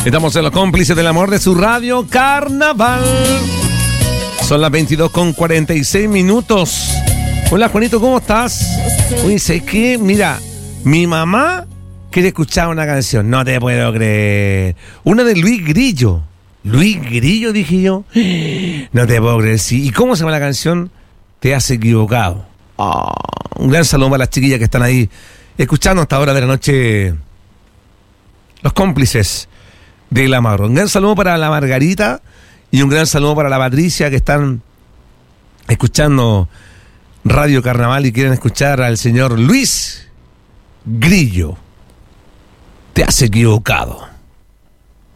Estamos en los cómplices del amor de su radio Carnaval. Son las 22:46. Hola, Juanito, ¿cómo estás? Oye, ¿sabes qué? Mira, mi mamá quiere escuchar una canción. No te puedo creer. Una de Luis Grillo. Luis Grillo, dije yo. No te puedo creer, sí. ¿Y cómo se llama la canción? Te has equivocado. Oh, un gran saludo para las chiquillas que están ahí escuchando hasta ahora de la noche. Los cómplices del amor. Un gran saludo para la Margarita y un gran saludo para la Patricia, que están escuchando Radio Carnaval y quieren escuchar al señor Luis Grillo. Te has equivocado.